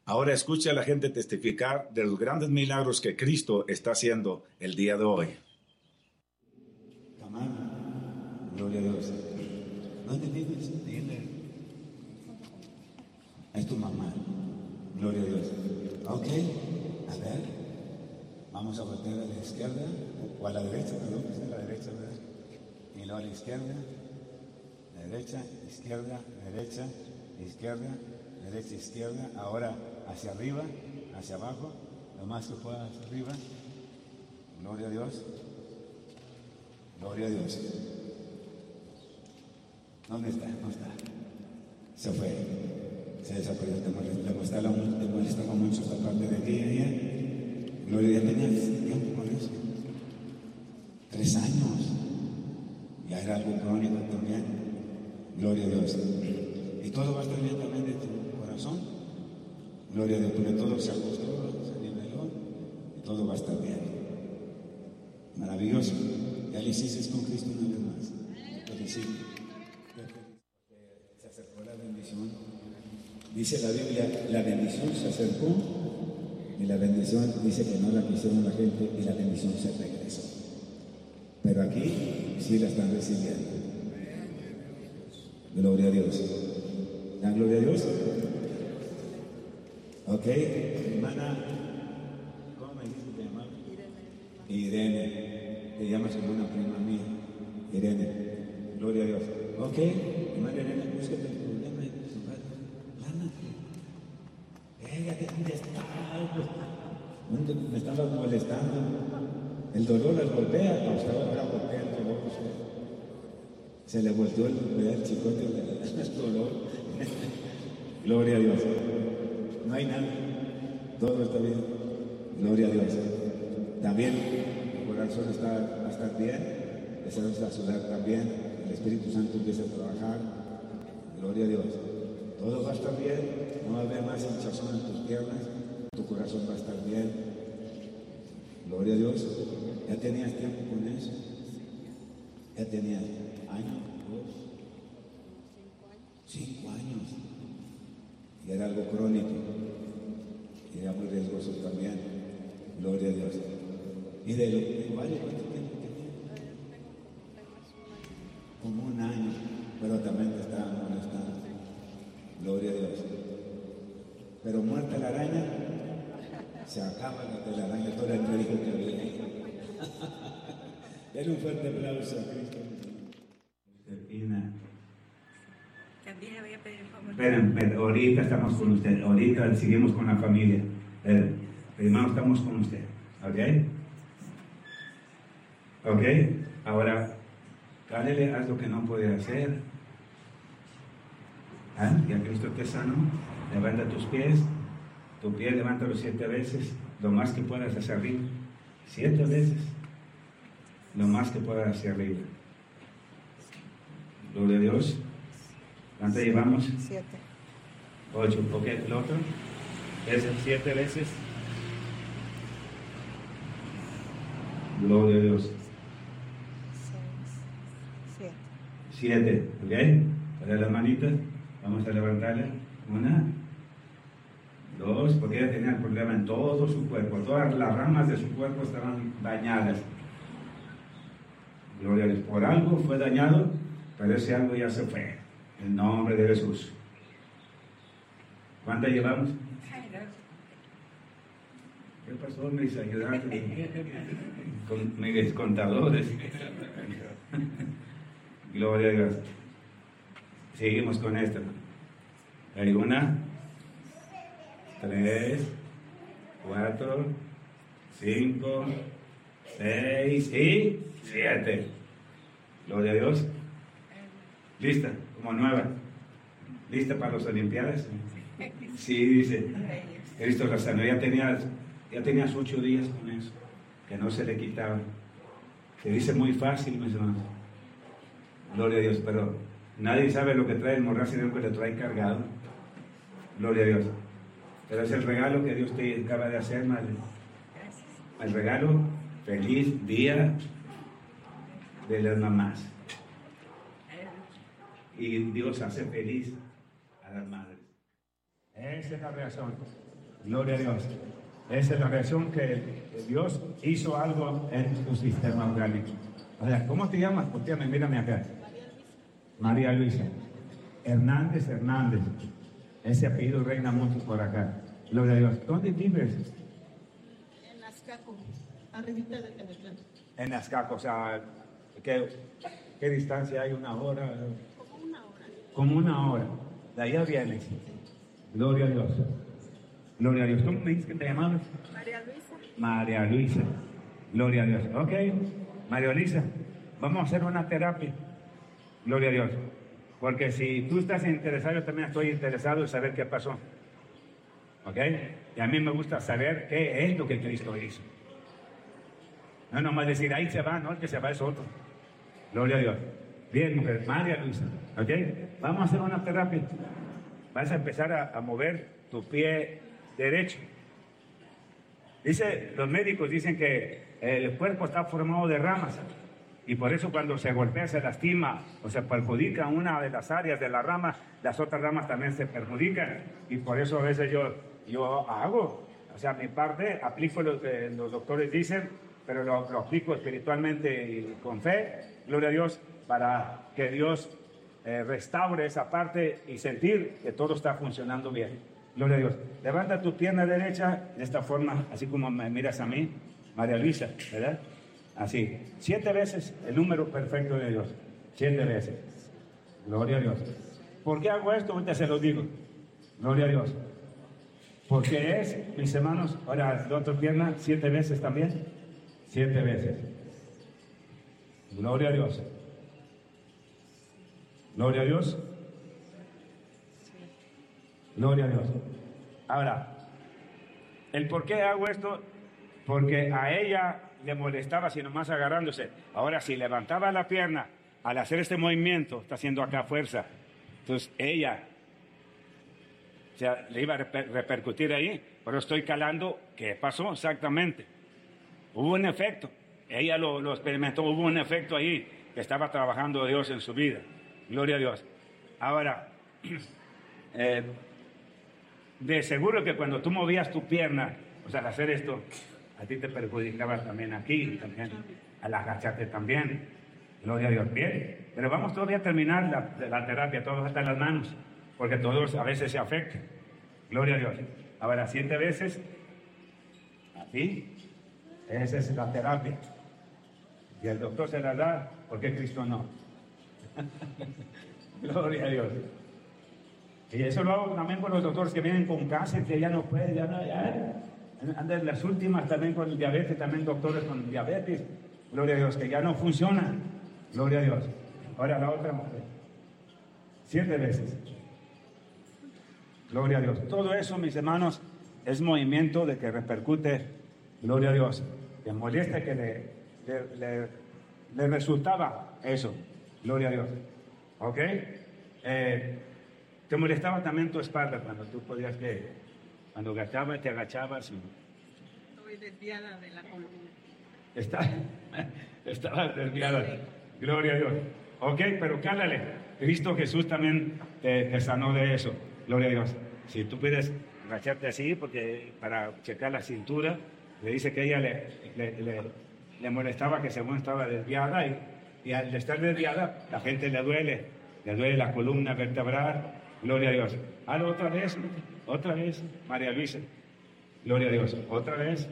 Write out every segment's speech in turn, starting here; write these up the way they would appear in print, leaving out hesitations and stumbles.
Ahora escucha a la gente testificar de los grandes milagros que Cristo está haciendo el día de hoy. Mamá, gloria a Dios. ¿Dónde vives? Dile. Es tu mamá. Gloria a Dios. Ok, a ver. Vamos a voltear a la izquierda o a la derecha, perdón, es a la derecha, ¿verdad? Y luego a la izquierda, derecha, izquierda, derecha, izquierda, derecha, izquierda. Ahora hacia arriba, hacia abajo, lo más que pueda hacia arriba. Gloria a Dios. Gloria a Dios. ¿Dónde está? No está. Se fue. Se desapareció. Te molestaba mucho esta parte de aquí y allá. Gloria a Dios. ¿Tenías tiempo con eso? 3 años. Ya era algo crónico también. Gloria a Dios. Y todo va a estar bien también de tu corazón. Gloria a Dios, porque todo se ajustó, se niveló y todo va a estar bien. Maravilloso. Ya lo hiciste con Cristo una vez más. Te felicito. Se acercó la bendición. Dice la Biblia, la bendición se acercó y la bendición dice que no la quisieron la gente y la bendición se regresó. Pero aquí sí la están recibiendo. Gloria a Dios. ¿Dan gloria a Dios? Ok, hermana, ¿cómo me dijiste que te llamabas? Irene. Te llamas como una prima mía. Irene. Gloria a Dios. Ok, hermana Irene, búscate el problema de tu padre. Lánate. ¿Dónde estás? Me estabas molestando. El dolor las golpea, causaba ahora golpea el dolor. Se le volteó el chicote del dolor. Gloria a Dios. No hay nada. Todo está bien. Gloria a Dios. También el corazón va a estar bien. Empezamos a sudar también. El Espíritu Santo empieza a trabajar. Gloria a Dios. Todo va a estar bien. No va a haber más hinchazón en tus piernas. Tu corazón va a estar bien. Gloria a Dios. ¿Ya tenías tiempo con eso? ¿Ya tenías años? 2, 5 años. Y era algo crónico. Y era muy riesgoso también. Gloria a Dios. Y de lo que vale, ¿cuánto tiempo tenía? Como 1 año. Pero también te estaba molestando. Gloria a Dios. Pero muerta la araña, se acaba la telaraña, todo el médico que había. Denle un fuerte aplauso a Cristo. Josefina. También le voy a pedir favor. Esperen, ahorita estamos con usted, ahorita seguimos con la familia. Primero estamos con usted, ¿ok? ¿Ok? Ahora, cállale, haz lo que no puede hacer. ¿Ah? Ya Cristo te sanó, levanta tus pies, tu pie levántalo 7 veces, lo más que puedas hacia arriba. 7 veces, lo más que puedas hacia arriba. Gloria a Dios. ¿Cuánto llevamos? 7. 8. Ok, el otro. Es 7 veces. Gloria a Dios. 6, 7. ¿Ok? Para las manitas. Vamos a levantarla. 1, 2. Porque ella tenía el problema en todo su cuerpo. Todas las ramas de su cuerpo estaban dañadas. Gloria a Dios. Por algo fue dañado, pero ese algo ya se fue. En nombre de Jesús. ¿Cuántas llevamos? ¿Qué pasó, mis ayudantes? Con mis contadores. Gloria a Dios. Seguimos con esto. Hay 1, 3, 4, 5, 6 y 7. Gloria a Dios. ¿Lista? Como nueva. ¿Lista para las Olimpiadas? Sí, dice. Cristo la sanó. Ya tenías 8 días con eso, que no se le quitaba. Se dice muy fácil, mis hermanos. Gloria a Dios, pero nadie sabe lo que trae el morral, sino que le trae cargado. Gloria a Dios. Pero es el regalo que Dios te acaba de hacer, madre. El regalo, feliz día de las mamás. Y Dios hace feliz a las madres. Esa es la razón. Gloria a Dios. Esa es la reacción que Dios hizo algo en tu sistema orgánico. O sea, ¿cómo te llamas? Volteame, mírame acá. María Luisa. Hernández. Ese apellido reina mucho por acá. Gloria a Dios. ¿Dónde vives? En Azcaco, arribita de Telecán. En Azcaco, o sea, ¿qué distancia hay? ¿Una hora? Como una hora. Como una hora. De allá vienes. Gloria a Dios. Gloria a Dios. ¿Cómo me dices que te llamabas? María Luisa. María Luisa. Gloria a Dios. Ok. María Luisa, vamos a hacer una terapia. Gloria a Dios. Porque si tú estás interesado, yo también estoy interesado en saber qué pasó. ¿Ok? Y a mí me gusta saber qué es lo que Cristo hizo. No nomás decir, ahí se va, no, el que se va es otro. Gloria a Dios. Bien, mujer, María Luisa. ¿Ok? Vamos a hacer una terapia. Vas a empezar a mover tu pie derecho. Los médicos dicen que el cuerpo está formado de ramas. Y por eso cuando se golpea, se lastima o se perjudica una de las áreas de la rama, las otras ramas también se perjudican. Y por eso a veces yo hago, o sea, mi parte, aplico lo que los doctores dicen, pero lo aplico espiritualmente y con fe, gloria a Dios, para que Dios restaure esa parte y sentir que todo está funcionando bien. Gloria a Dios. Levanta tu pierna derecha de esta forma, así como me miras a mí, María Luisa, ¿verdad? Así, 7 veces el número perfecto de Dios. 7 veces. Gloria a Dios. ¿Por qué hago esto? Ahorita se lo digo. Gloria a Dios. Porque es, mis hermanos, ahora la otra pierna, 7 veces también. 7 veces. Gloria a Dios. Gloria a Dios. Gloria a Dios. Ahora, ¿el por qué hago esto? Porque a ella le molestaba si nomás agarrándose. Ahora, si levantaba la pierna al hacer este movimiento, está haciendo acá fuerza. Entonces, ella, o sea, le iba a repercutir ahí, pero estoy calando qué pasó exactamente. Hubo un efecto. Ella lo experimentó, hubo un efecto ahí que estaba trabajando Dios en su vida. Gloria a Dios. Ahora, de seguro que cuando tú movías tu pierna, o sea, al hacer esto, a ti te perjudicaba también aquí, también al agacharte también. Gloria a Dios. Bien, pero vamos todavía a terminar la terapia, todos hasta las manos, porque todos a veces se afectan. Gloria a Dios. Ahora, 7 veces, así, esa es la terapia. Y el doctor se la da, ¿por qué Cristo no? Gloria a Dios. Y eso lo hago también con los doctores que vienen con cáncer, que ya no pueden, ya andan las últimas también con diabetes, también doctores con diabetes. Gloria a Dios, que ya no funciona. Gloria a Dios. Ahora la otra mujer. 7 veces. Gloria a Dios. Todo eso, mis hermanos, es movimiento de que repercute. Gloria a Dios. Que molesta que le resultaba eso. Gloria a Dios. ¿Ok? Te molestaba también tu espalda cuando tú podías cuando agachabas, te agachabas. Estoy desviada de la columna. Estaba desviada. Gloria a Dios. Ok, pero cálale. Cristo Jesús también te sanó de eso. Gloria a Dios. Si tú puedes agacharte así, porque para checar la cintura, le dice que ella le molestaba que según estaba desviada y al estar desviada, la gente le duele la columna vertebral. Gloria a Dios. Hazlo otra vez, María Luisa. Gloria a Dios. Otra vez.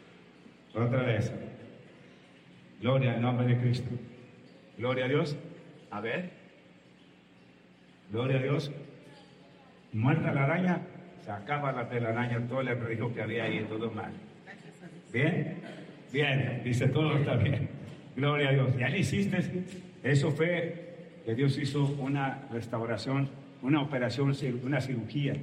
Gloria al nombre de Cristo. Gloria a Dios. A ver. Gloria a Dios. Muerta la araña, se acaba la telaraña, todo el riesgo que había ahí, todo mal. ¿Bien? Bien, dice todo está bien. Gloria a Dios. Ya le hiciste. Eso fue que Dios hizo una restauración, una operación, una cirugía.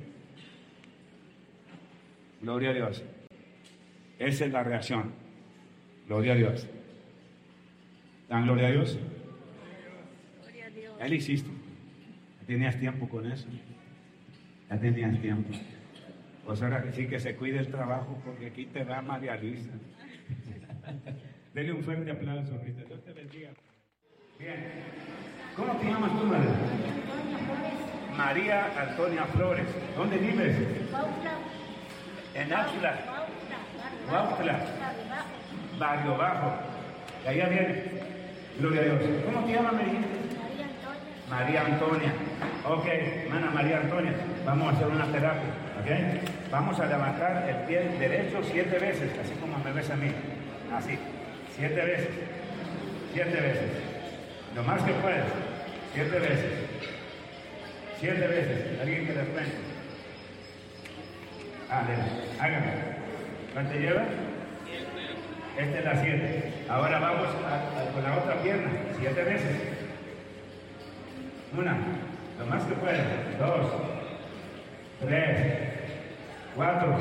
Gloria a Dios. Esa es la reacción. Gloria a Dios. ¿Dan gloria a Dios? Gloria a Dios. Ya le hiciste. Ya tenías tiempo con eso. Ya tenías tiempo. Pues ahora que sí que se cuide el trabajo, porque aquí te va María Luisa. Dele un fuerte aplauso, Cristo. Dios te bendiga. Bien. ¿Cómo te llamas tú, madre? María Antonia Flores. ¿Dónde vives? En Áchila. Huautla. Barrio Bajo. De allá viene. Gloria a Dios. ¿Cómo te llamas, me dijiste? María Antonia. Ok, hermana María Antonia, vamos a hacer una terapia, ¿ok? Vamos a levantar el pie derecho 7 veces, así como me ves a mí. Así, 7 veces. 7 veces. Lo más que puedas. 7 veces. 7 veces. Alguien que les cuente. Hágame. ¿Cuánto lleva? Esta es la 7. Ahora vamos con la otra pierna. 7 veces. 1, lo más que pueda. 2, 3, 4,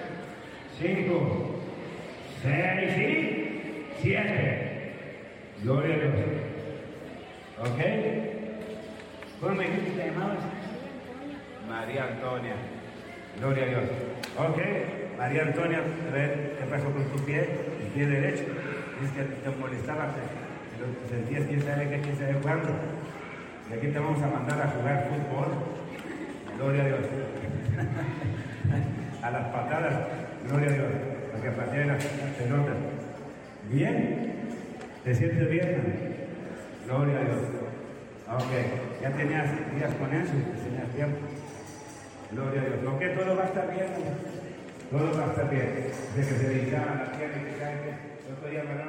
5, 6 y 7. Gloria a Dios. ¿Ok? ¿Cómo me dijiste que te llamabas? María Antonia. Gloria a Dios. Ok, María Antonia, a ver qué pasó con tu pie, el pie derecho. Es que te molestaba, te sentías quién sabe cuándo. Y aquí te vamos a mandar a jugar fútbol. Gloria a Dios. A las patadas. Gloria a Dios. Para que pateen las pelotas. ¿Bien? ¿Te sientes bien? Gloria a Dios. Ok. Ya tenías días con eso y tenías tiempo. Gloria a Dios. ¿No que todo va a estar bien? Todo va a estar bien. De que se dedicaba a la tierra y que sabe que yo estoy hablando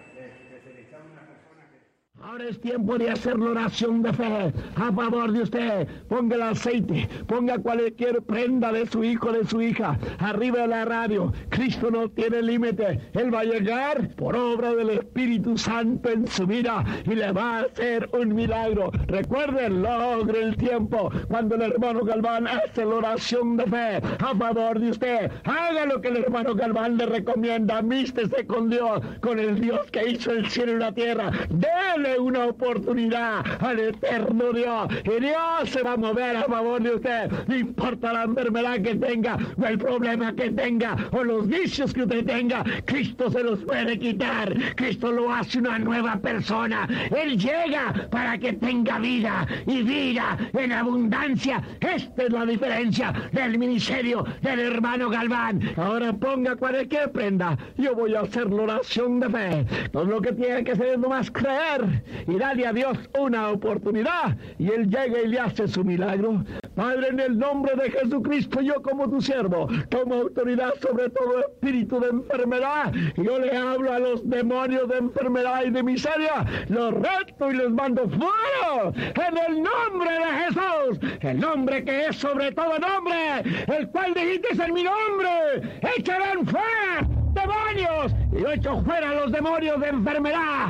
de se dedicaba una persona que... Ahora es tiempo de hacer la oración de fe a favor de usted. Ponga el aceite, ponga cualquier prenda de su hijo, de su hija, arriba de la radio. Cristo no tiene límite. Él va a llegar por obra del Espíritu Santo en su vida y le va a hacer un milagro. Recuerden, logre el tiempo cuando el hermano Galván hace la oración de fe a favor de usted. Haga lo que el hermano Galván le recomienda. Místese con Dios, con el Dios que hizo el cielo y la tierra. Dele una oportunidad al eterno Dios y Dios se va a mover a favor de usted. No importa la enfermedad que tenga o el problema que tenga o los vicios que usted tenga, Cristo se los puede quitar. Cristo lo hace una nueva persona. Él llega para que tenga vida y vida en abundancia. Esta es la diferencia del ministerio del hermano Galván. Ahora ponga cualquier prenda. Yo voy a hacer la oración de fe. Todo lo que tiene que hacer es nomás creer y darle a Dios una oportunidad y Él llega y le hace su milagro. Padre, en el nombre de Jesucristo, yo como tu siervo tomo autoridad sobre todo espíritu de enfermedad. Yo le hablo a los demonios de enfermedad y de miseria, los reto y los mando fuera en el nombre de Jesús, el nombre que es sobre todo nombre, el cual dijiste en mi nombre, echarán fuera demonios, y yo echo fuera los demonios de enfermedad,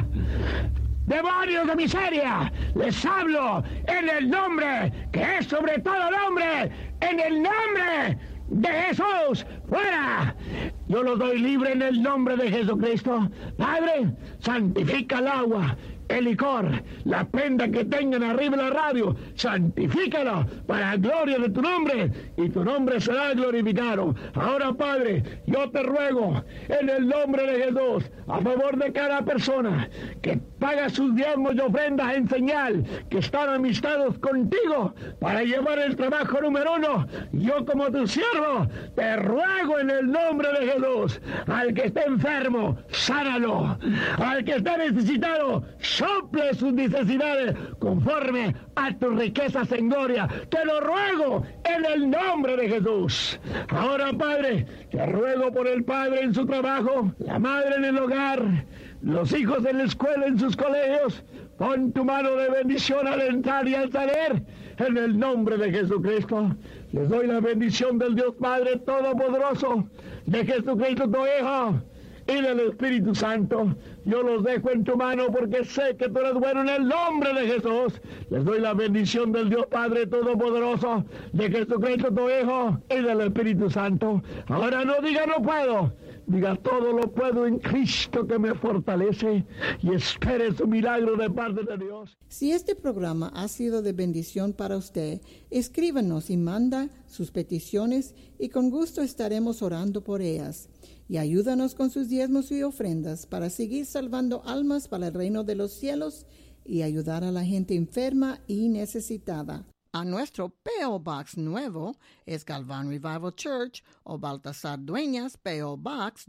demonios de miseria. Les hablo en el nombre que es sobre todo nombre, en el nombre de Jesús, fuera. Yo los doy libre en el nombre de Jesucristo. Padre, santifica el agua, el licor, la prenda que tengan arriba de la radio, santifícalo para la gloria de tu nombre y tu nombre será glorificado. Ahora, Padre, yo te ruego en el nombre de Jesús, a favor de cada persona que paga sus diezmos y ofrendas en señal que están amistados contigo para llevar el trabajo número 1. Yo como tu siervo te ruego en el nombre de Jesús, al que esté enfermo, sánalo, al que esté necesitado, sople sus necesidades conforme a tus riquezas en gloria. Te lo ruego en el nombre de Jesús. Ahora, Padre, te ruego por el padre en su trabajo, la madre en el hogar, los hijos en la escuela, en sus colegios. Pon tu mano de bendición al entrar y al salir. En el nombre de Jesucristo, les doy la bendición del Dios Padre Todopoderoso, de Jesucristo tu Hijo y del Espíritu Santo. Yo los dejo en tu mano porque sé que tú eres bueno en el nombre de Jesús. Les doy la bendición del Dios Padre Todopoderoso, de Jesucristo tu Hijo y del Espíritu Santo. Ahora no diga no puedo, diga todo lo puedo en Cristo que me fortalece, y espere su milagro de parte de Dios. Si este programa ha sido de bendición para usted, escríbanos y manda sus peticiones y con gusto estaremos orando por ellas. Y ayúdanos con sus diezmos y ofrendas para seguir salvando almas para el reino de los cielos y ayudar a la gente enferma y necesitada. a nuestro P.O. Box nuevo, es Galván Revival Church o Baltasar Dueñas, P.O. Box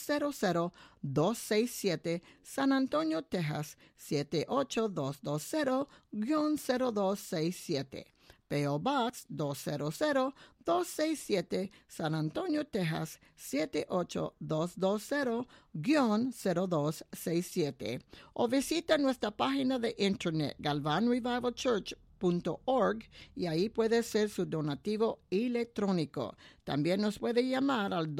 200-267, San Antonio, Texas 78220-0267. P.O. Box 200-267, San Antonio, Texas 78220-0267. O visita nuestra página de internet galvanrevivalchurch.org y ahí puede hacer su donativo electrónico. También nos puede llamar al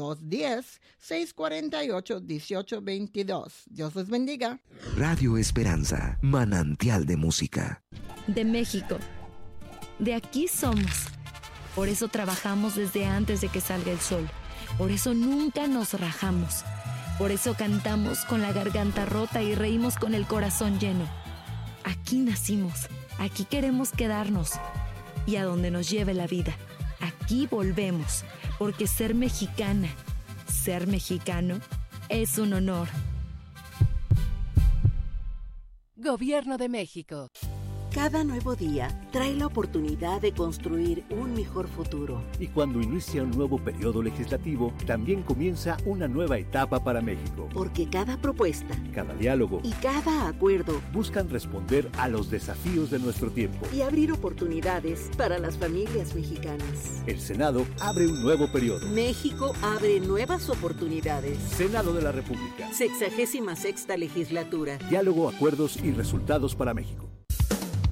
210-648-1822. Dios les bendiga. Radio Esperanza, manantial de música. De México. De aquí somos. Por eso trabajamos desde antes de que salga el sol. Por eso nunca nos rajamos. Por eso cantamos con la garganta rota y reímos con el corazón lleno. Aquí nacimos. Aquí queremos quedarnos. Y a donde nos lleve la vida, aquí volvemos. Porque ser mexicana, ser mexicano, es un honor. Gobierno de México. Cada nuevo día trae la oportunidad de construir un mejor futuro. Y cuando inicia un nuevo periodo legislativo, también comienza una nueva etapa para México. Porque cada propuesta, cada diálogo y cada acuerdo buscan responder a los desafíos de nuestro tiempo y abrir oportunidades para las familias mexicanas. El Senado abre un nuevo periodo. México abre nuevas oportunidades. Senado de la República. 66ª legislatura. Diálogo, acuerdos y resultados para México.